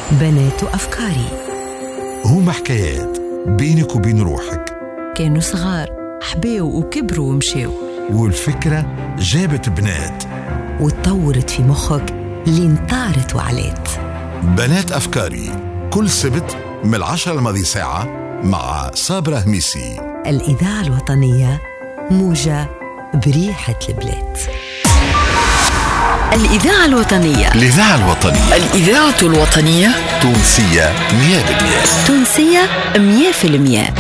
بنات أفكاري. هما حكايات بينك وبين روحك. كانوا صغار، حباوا وكبروا ومشاو، والفكرة جابت بنات وتطورت في مخك لين طارت وعلات. بنات أفكاري كل سبت من 10 الماضي ساعة مع صابرة هميسي. الإذاعة الوطنية، موجة بريحة البلاد. الإذاعة الوطنية. الإذاعة الوطنية. الإذاعة الوطنية. تونسية 100%. تونسية 100%.